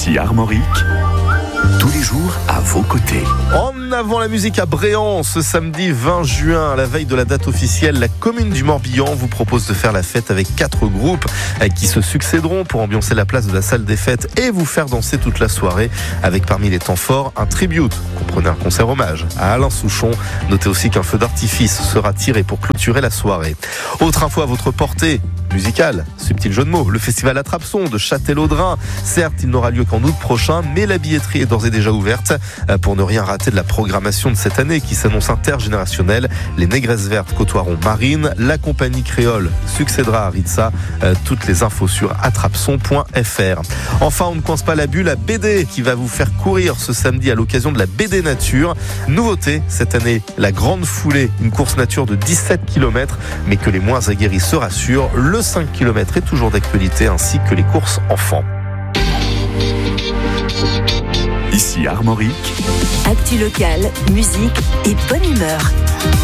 Ici Armorique, tous les jours à vos côtés. En avant la musique à Bréant, ce samedi 20 juin, à la veille de la date officielle, la commune du Morbihan vous propose de faire la fête avec 4 groupes qui se succéderont pour ambiancer la place de la salle des fêtes et vous faire danser toute la soirée avec parmi les temps forts un tribute, comprenez un concert hommage à Alain Souchon. Notez aussi qu'un feu d'artifice sera tiré pour clôturer la soirée. Autre info à votre portée musicale, subtil jeu de mots, le festival Attrape-Son de Châtellerault-Drain. Certes, il n'aura lieu qu'en août prochain, mais la billetterie est d'ores et déjà ouverte pour ne rien rater de la programmation de cette année qui s'annonce intergénérationnelle. Les Négresses Vertes côtoieront Marine, la compagnie créole succédera à Ritza. Toutes les infos sur attrapeson.fr. Enfin, on ne coince pas la bulle, la BD qui va vous faire courir ce samedi à l'occasion de la BD Nature. Nouveauté cette année, la Grande Foulée, une course nature de 17 km, mais que les moins aguerris se rassurent, le 5 km est toujours d'actualité ainsi que les courses enfants. Ici Armorique, actu locale, musique et bonne humeur.